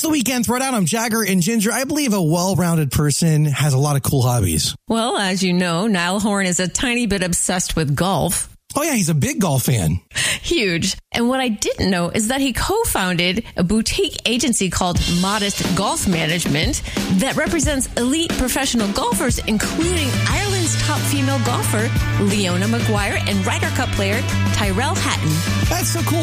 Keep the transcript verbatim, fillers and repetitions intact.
It's the weekend throwdown. I'm Jagger and Ginger. I believe a well-rounded person has a lot of cool hobbies. Well, as you know, Niall Horan is a tiny bit obsessed with golf. Oh, yeah, he's a big golf fan. Huge. And what I didn't know is that he co-founded a boutique agency called Modest Golf Management that represents elite professional golfers, including Ireland's top female golfer, Leona Maguire, and Ryder Cup player Tyrell Hatton. That's so cool.